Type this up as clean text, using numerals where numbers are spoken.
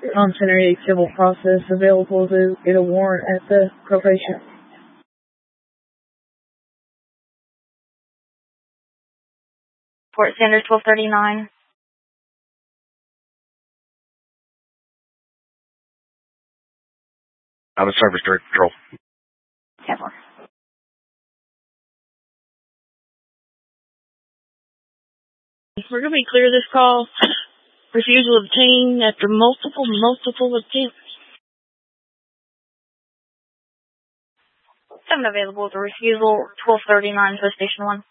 non-tenory civil process available to get a warrant at the probation. Port Sanders 1239. I'm a service direct patrol. 10-4. We're going to be clear this call. Refusal obtained after multiple attempts. 7 available with a refusal, 1239 to Station 1.